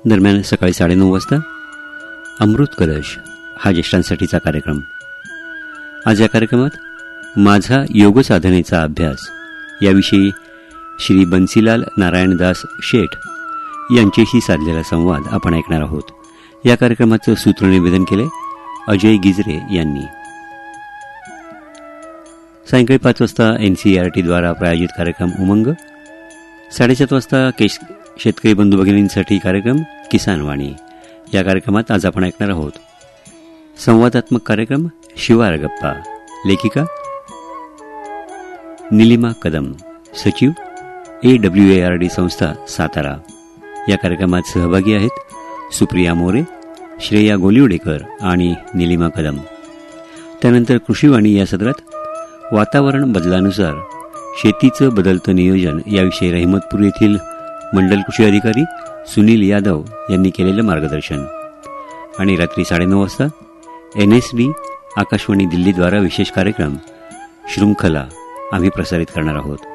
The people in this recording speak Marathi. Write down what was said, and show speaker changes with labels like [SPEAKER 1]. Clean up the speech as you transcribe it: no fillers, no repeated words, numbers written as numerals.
[SPEAKER 1] दरम्यान सकाळी 9:30 वाजता अमृत कलश हा ज्येष्ठांसाठीचा कार्यक्रम. आज या कार्यक्रमात माझा योग साधनेचा अभ्यास याविषयी श्री बन्सीलाल नारायणदास शेठ यांच्याशी साधलेला संवाद आपण ऐकणार आहोत. या कार्यक्रमाचं सूत्रनिवेदन केले अजय गिजरे यांनी. सायंकाळी 5 वाजता NCERT द्वारा प्रायोजित कार्यक्रम उमंग. 7:30 वाजता शेतकरी बंधू भगिनींसाठी कार्यक्रम किसान वाणी. या कार्यक्रमात आज आपण ऐकणार आहोत संवादात्मक कार्यक्रम शिवार गप्पा. लेखिका निलिमा कदम, सचिव AWARD संस्था सातारा. या कार्यक्रमात सहभागी आहेत सुप्रिया मोरे, श्रेया गोलिवडेकर आणि निलिमा कदम. त्यानंतर कृषीवाणी या सत्रात वातावरण बदलानुसार शेतीचं बदलतं नियोजन याविषयी रहिमतपूर येथील मंडल कृषी अधिकारी सुनील यादव यांनी केलेलं मार्गदर्शन. आणि रात्री 9:30 वाजता NSD आकाशवाणी दिल्लीद्वारा विशेष कार्यक्रम शृंखला आम्ही प्रसारित करणार आहोत.